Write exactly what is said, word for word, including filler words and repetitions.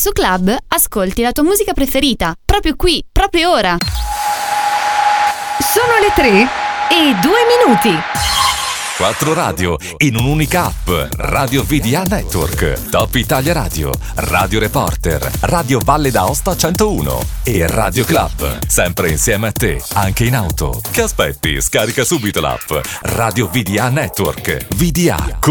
Su Club ascolti la tua musica preferita, proprio qui, proprio ora. Sono le tre e due minuti. Quattro radio in un'unica app. Radio V D A Network, Top Italia Radio, Radio Reporter, Radio Valle d'Aosta centouno e Radio Club. Sempre insieme a te, anche in auto. Che aspetti? Scarica subito l'app Radio V D A Network. V D A